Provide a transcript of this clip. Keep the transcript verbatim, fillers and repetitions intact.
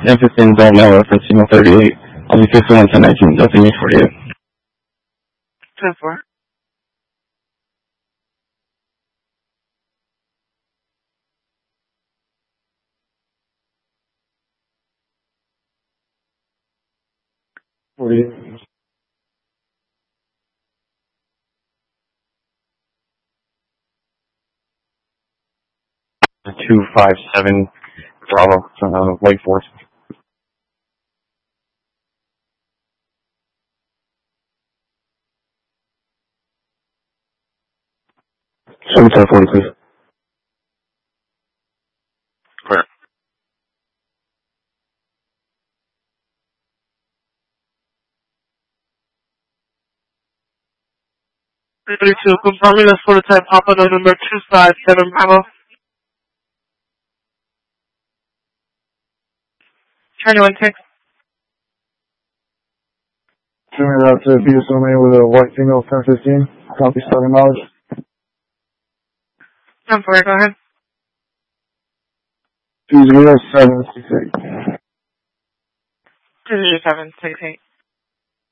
N fifteen Del Miller for signal thirty-eight. I'll be fifty-one ten nineteen, Delta E forty-eight. ten four. forty-eight. two five seven Bravo, uh, Wake Forest. seven ten forty, please. Clear. thirty-two, confirming the prototype Papa November two five seven Bravo. Charlie one six. Turning it out to B S domain with a white signal ten fifteen. Copy, starting knowledge. ten four, go ahead. two zero seven six eight. two zero seven six eight.